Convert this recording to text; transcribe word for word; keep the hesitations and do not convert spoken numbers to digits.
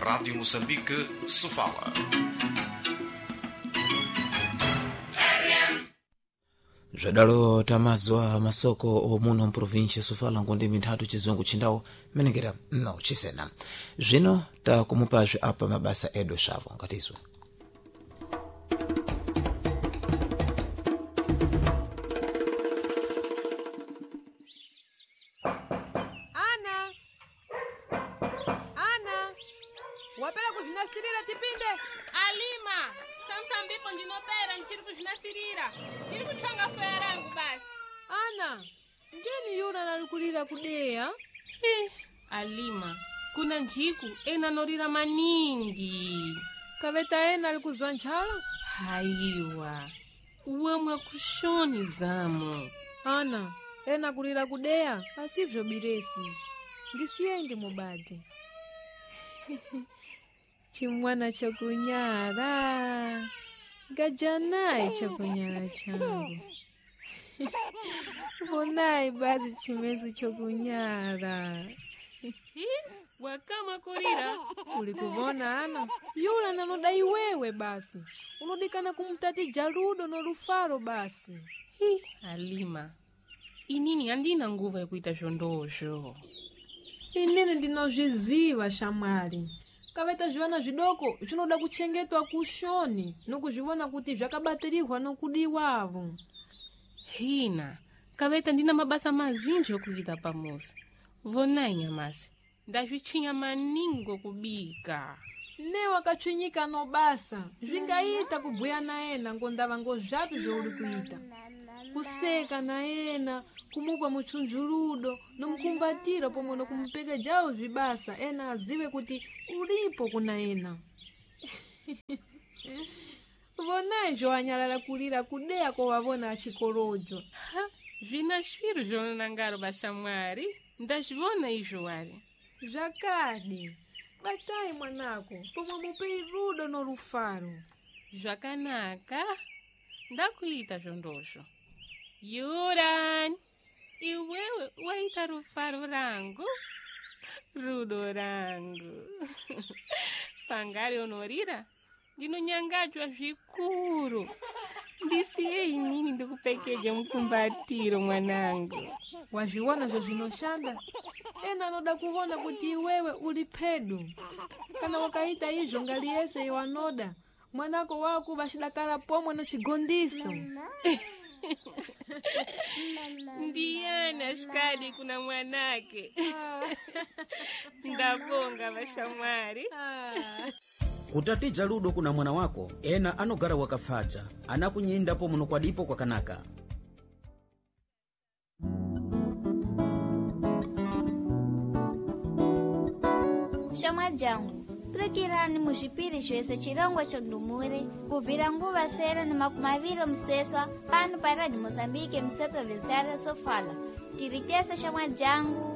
Rádio Moçambique, Sofala. Jadalo tamazwa masoko omuno mprovinsi Sofala nkundi mintatu chizungu chindawo menekera no chisena. Zvino takumupazve apa mabasa edo shavo ngatizwe. Ana Ana wapera kuzvinasirira tipinde. Alima samsambipo ndinopera nchiri kuzvinasirira ndiri kutsvanga soya rangu basi. Ana ngeni yuna nalikulira kudeya. Eh, Alima kuna njiku ena norira maningi Kaveta ena alikuzwa nchala. haiwa uwamwa kushoni zamo. Ana ena kulira kudeya asivyo biresi ngisiyendi mubadi. Chimwana chokunyara gajanaye chokunyara changu. Vonai basi chimezi chokunyara. Hi, wakama kurira Ulikuvona Ana yula nanodai wewe basi unodikana kumtati Jaludo no Rufaro basi. Hi, Alima inini andina nguvu ya kuita zvondozvo. Inini ndinozviziva shamwari. Kaveta zviwana zvidoko zvinoda kuchengetwa kushoni nokuzviona kuti zvakabatirihwa nokudiwavo. Hina kaveta ndina mabasa mazinji okuita pamuzi. Vonai nyamasi ndazvitsvinya maningo kubika. Ne wakachwinyika no basa zvingaita kubhuya naena ngondava ngozvapi zvouri kuita. Kuseka naena kumupa muchunjurudo nomkumbatira pomwe nokumupeka jawo zvibasa ena azive kuti ulipo kuna ena. Vonai zvowanyalala kulira kudeya kwawavona achikorojo. Ha, zvina sviro zvonangaro bashamwari ndazvivona izvo wari. Zvakadi batai mwanako pomwe mupei rudo no Rufaro. Zvakanaka ndakuita zvondozvo. Yuran, iwewe waita Rufaro rangu rudo rangu. Pangari unorira ndinonyangadzwa zvikuru. Ndisiye inini ndikupekeje mukumbatiro mwanangu. Wazviona zvo zvinoshanda ena anoda kuona kuti iwewe uli pedu. Kana wakaita izvo ngaliyese iwanoda mwanako wako vachidakala pomwe nochigondiso. Ndiyana shikadi kuna mwanake. Ndabonga bashamwari. Kutati Jaludo kuna mwana wako ena anogara wakafacha anakunyindapo muno kwadipo kwa kanaka. Shamwa jangu pulekirani muzvipiri zvese chirongwa chondumure kubvira nguva sere nemakumi museswa pano pa Radio Moçambique museprovincial Sofala tiri tese shamwa jangu